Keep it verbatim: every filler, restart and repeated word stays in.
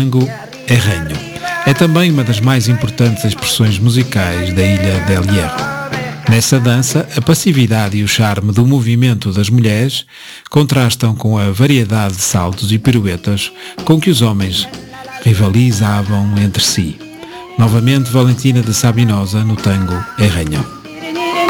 tango Herreño. É também uma das mais importantes expressões musicais da ilha del Hierro. Nessa dança, a passividade e o charme do movimento das mulheres contrastam com a variedade de saltos e piruetas com que os homens rivalizavam entre si. Novamente, Valentina de Sabinosa no tango Herreño.